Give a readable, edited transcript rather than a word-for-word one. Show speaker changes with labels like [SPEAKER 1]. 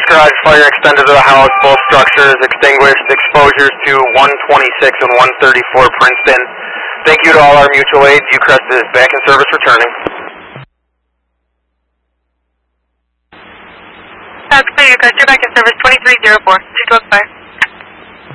[SPEAKER 1] garage fire extended to the house. Both structures extinguished. Exposures to 126 and 134 Princeton. Thank you to all our mutual aids. UCrest is back in service returning.
[SPEAKER 2] That's clear, UCrest. You're back in service 2304. 212 fire.